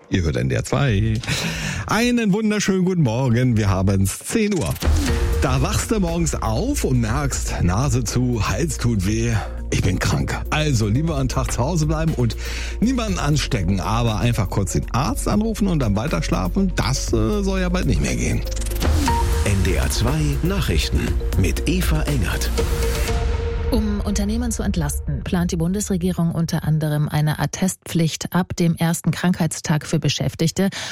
Ihr hört NDR 2. Einen wunderschönen guten Morgen. Wir haben es 10 Uhr. Da wachst du morgens auf und merkst, Nase zu, Hals tut weh. Ich bin krank. Also lieber einen Tag zu Hause bleiben und niemanden anstecken. Aber einfach kurz den Arzt anrufen und dann weiter schlafen. Das soll ja bald nicht mehr gehen. NDR 2 Nachrichten mit Eva Engert. Um Unternehmen zu entlasten, plant die Bundesregierung unter anderem eine Attestpflicht ab dem ersten Krankheitstag für Beschäftigte